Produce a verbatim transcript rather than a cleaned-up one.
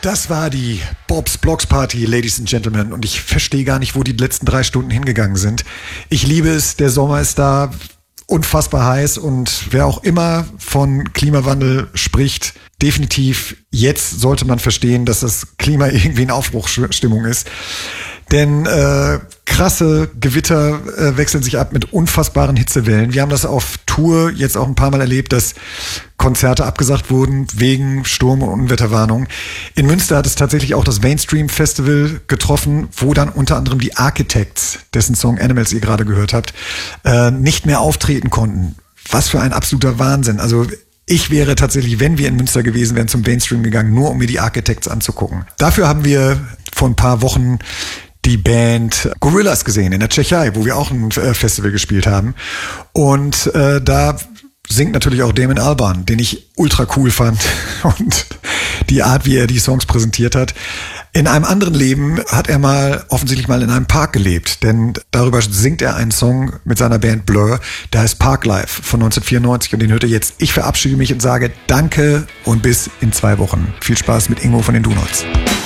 Das war die Bob's Blocks Party, Ladies and Gentlemen. Und ich verstehe gar nicht, wo die letzten drei Stunden hingegangen sind. Ich liebe es, der Sommer ist da, unfassbar heiß. Und wer auch immer von Klimawandel spricht, definitiv jetzt sollte man verstehen, dass das Klima irgendwie in Aufbruchsstimmung ist. Denn äh, krasse Gewitter äh, wechseln sich ab mit unfassbaren Hitzewellen. Wir haben das auf Tour jetzt auch ein paar Mal erlebt, dass Konzerte abgesagt wurden wegen Sturm- und Unwetterwarnung. In Münster hat es tatsächlich auch das Mainstream Festival getroffen, wo dann unter anderem die Architects, dessen Song Animals ihr gerade gehört habt, äh, nicht mehr auftreten konnten. Was für ein absoluter Wahnsinn. Also ich wäre tatsächlich, wenn wir in Münster gewesen wären, zum Mainstream gegangen, nur um mir die Architects anzugucken. Dafür haben wir vor ein paar Wochen die Band Gorillaz gesehen in der Tschechei, wo wir auch ein Festival gespielt haben. Und äh, da singt natürlich auch Damon Albarn, den ich ultra cool fand. Und die Art, wie er die Songs präsentiert hat. In einem anderen Leben hat er mal offensichtlich mal in einem Park gelebt, denn darüber singt er einen Song mit seiner Band Blur, der heißt Parklife von neunzehnhundertvierundneunzig und den hört ihr jetzt. Ich verabschiede mich und sage Danke und bis in zwei Wochen. Viel Spaß mit Ingo von den Donuts.